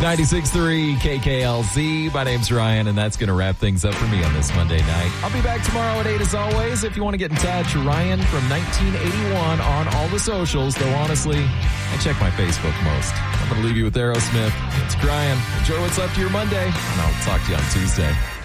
96.3 KKLZ. My name's Ryan, and that's going to wrap things up for me on this Monday night. I'll be back tomorrow at 8 as always. If you want to get in touch, Ryan from 1981 on all the socials. Though honestly, I check my Facebook most. I'm going to leave you with Aerosmith. It's Brian. Enjoy what's left of your Monday, and I'll talk to you on Tuesday.